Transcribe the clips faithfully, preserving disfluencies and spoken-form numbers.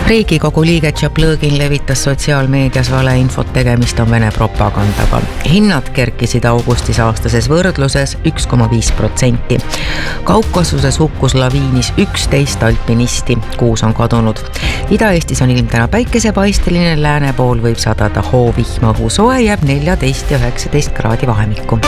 Riigikogu liige Tšaplõgin levitas sotsiaalmeedias valeinfot, tegemist on Vene propagandaga. Hinnad kerkisid augustis aastases võrdluses üks koma viis protsenti. Kaukasuses hukkus laviinis üksteist alpinisti, kuus on kadunud. Ida-Eestis on ilm täna päikesepaisteline, lääne pool võib sadada hoovihma, õhusoe jääb neljateist ja üheksateist kraadi vahemikku.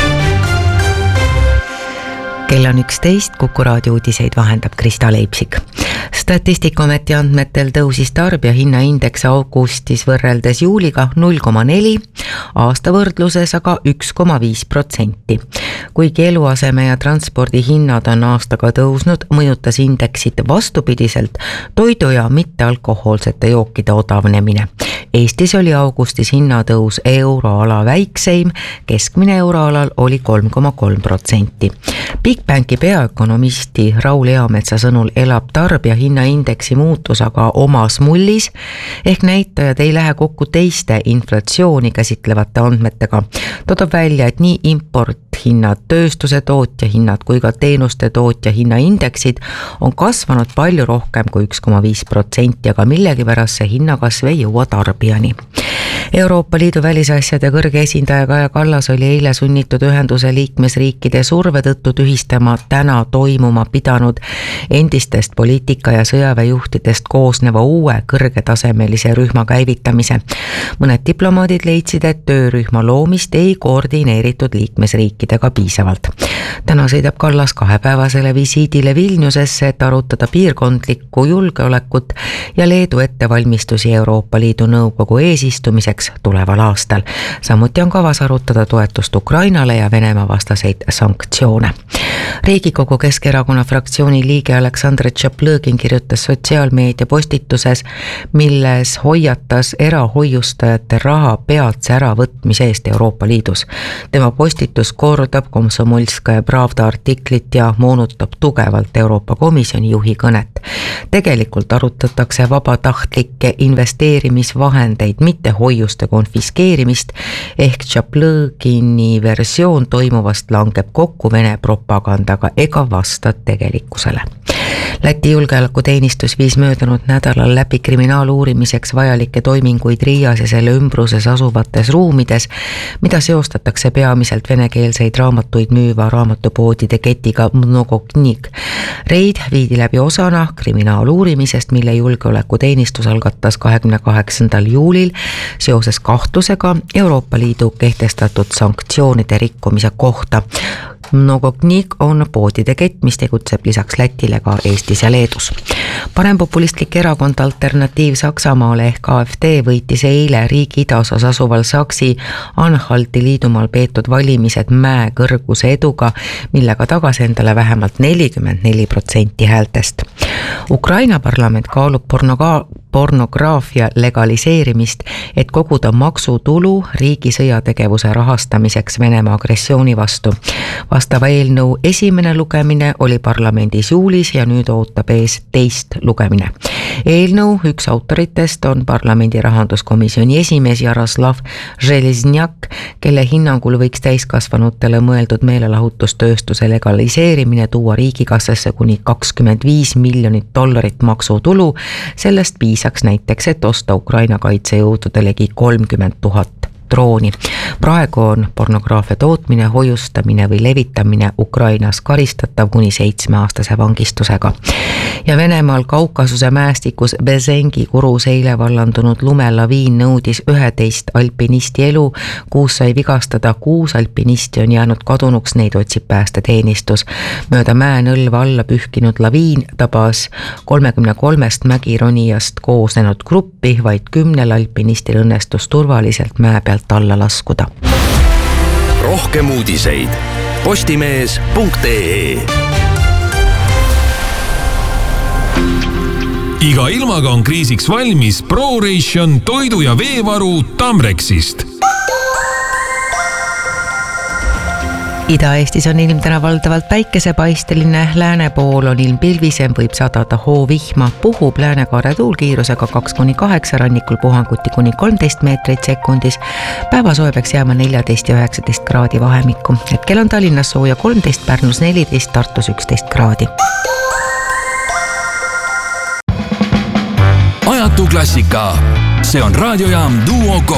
Kell on üksteist, Kuku raadio uudiseid vahendab Krista Leipsik. Statistikaameti andmetel tõusis tarbija hinnaindeks augustis võrreldes juuliga null koma neli, aasta võrdluses aga üks koma viis protsenti. Kuigi eluaseme ja transpordi hinnad on aastaga tõusnud, mõjutas indeksit vastupidiselt toidu ja mittealkohoolsete jookide odavnemine. Eestis oli augustis hinnatõus euroala väikseim, keskmine euroalal oli kolm koma kolm protsenti. Bigbanki peaökonomisti Raul Eametsa sõnul elab tarbija hinnaindeksi muutus aga omas mullis, ehk näitajad ei lähe kokku teiste inflatsiooni käsitlevate andmetega. Toob välja, et nii importhinnad, tööstuse tootja hinnad kui ka teenuste tootja hinnaindeksid on kasvanud palju rohkem kui üks koma viis protsenti, aga millegipärast see hinnakasv ei jõua tarbijani. Euroopa Liidu välisasjade kõrge esindaja Kaja Kallas oli eile sunnitud ühenduse liikmesriikide surve tõttu tühistama täna toimuma pidanud endistest poliitika- ja sõjaväejuhtidest koosneva uue kõrgetasemelise rühma käivitamise. Mõned diplomaadid leidsid, et töörühma loomist ei koordineeritud liikmesriikidega piisavalt. Täna sõidab Kallas kahepäevasele visiidile Vilniusesse, et arutada piirkondlikku julgeolekut ja Leedu ettevalmistusi Euroopa Liidu nõukogu eesistumiseks tuleval aastal. Samuti on kavas arutada toetust Ukrainale ja Venemaa vastaseid sanktsioone. Riigikogu Keskerakonna fraktsiooni liige Aleksandr Tšaplõgin kirjutas sotsiaalmeedia postituses, milles hoiatas erahoiustajate raha peatse äravõtmise eest Euroopa Liidus. Tema postitus kordab Komsomolskaja Pravda artiklit ja moonutab tugevalt Euroopa Komisjoni juhi kõnet. Tegelikult arutatakse vabatahtlikke investeerimisvahendeid, mitte hoiuste konfiskeerimist, ehk Tšaplõgini versioon toimuvast langeb kokku Vene propagandaga ega vasta tegelikkusele. Läti julgeolekuteenistus viis möödunud nädalal läbi kriminaaluurimiseks vajalikke toiminguid Riias ja selle ümbruses asuvates ruumides, mida seostatakse peamiselt venekeelseid raamatuid müüva raamatupoodide ketiga Mnogoknik. Reid viidi läbi osana kriminaaluurimisest, mille julgeolekuteenistus algatas kahekümne kaheksandal juulil seoses kahtlusega Euroopa Liidu kehtestatud sanktsioonide rikkumise kohta. Mnogoknik on poodide kett, mis tegutseb lisaks Lätile ka Eestis ja Leedus. Parempopulistlik erakond Alternatiiv Saksamaale ehk A F D võitis eile riigi idaosas asuval Saksi Anhalti liidumaal peetud valimised mäe kõrguse eduga, millega tagas endale vähemalt nelikümmend neli protsenti häältest. Ukraina parlament kaalub pornoga- pornograafia legaliseerimist, et koguda maksutulu riigi sõjategevuse rahastamiseks Venemaa agressiooni vastu. Vastava eelnõu esimene lugemine oli parlamendis juulis ja nüüd ootab ees teist lugemine. Eelnõu üks autoritest on parlamendi rahanduskomisjoni esimees Jaroslav Železniak, kelle hinnangul võiks täiskasvanutele mõeldud meelelahutustööstuse legaliseerimine tuua riigikassasse kuni kakskümmend viis miljonit dollarit maksutulu. Sellest piisaks näiteks, et osta Ukraina kaitsejõudude ligi kolmkümmend tuhat drooni. Praegu on pornograafia tootmine, hoiustamine või levitamine Ukrainas karistatav kuni seitsmeaastase vangistusega. Ja Venemaal Kaukasuse mäestikus Bezengi kurus eile vallandunud lumelaviin nõudis üheteist alpinisti elu, kuus sai vigastada, kuus alpinisti on jäänud kadunuks, neid otsib päästeteenistus. Mööda mäenõlva alla pühkinud laviin tabas kolmekümne kolmest mägironijast koosnenud gruppi, vaid kümnel alpinistil õnnestus turvaliselt mäe pealt alla laskuda. Rohkem uudiseid postimees punkt ee. Iga ilmaga on kriisiks valmis ProRation toidu- ja veevaru Tamrexist. Ida-Eestis on ilm täna valdavalt päikesepaisteline, lääne pool on ilm pilvisem, võib sadada hoovihma, puhub läänekaare tuulkiirusega kaks kuni kaheksa, rannikul puhanguti kuni kolmteist meetrit sekundis. Päevasoe peaks jääma neljateist ja üheksateist kraadi vahemikku. Hetkel on Tallinnas sooja kolmteist, Pärnus neliteist, Tartus üksteist kraadi. ajatu klassika. See on raadiojaam Duo Go.